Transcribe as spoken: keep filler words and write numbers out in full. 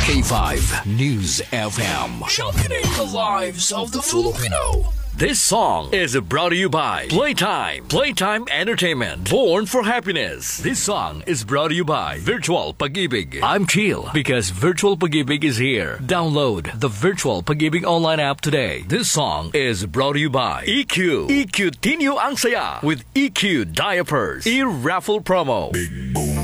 K five News F M, championing the lives of the Filipino. This song is brought to you by Playtime. Playtime Entertainment. Born for happiness. This song is brought to you by Virtual Pag-ibig. I'm chill because Virtual Pag-ibig is here. Download the Virtual Pag-ibig online app today. This song is brought to you by E Q. E Q Tinyo ang saya with E Q Diapers. E-raffle promo. Big Boom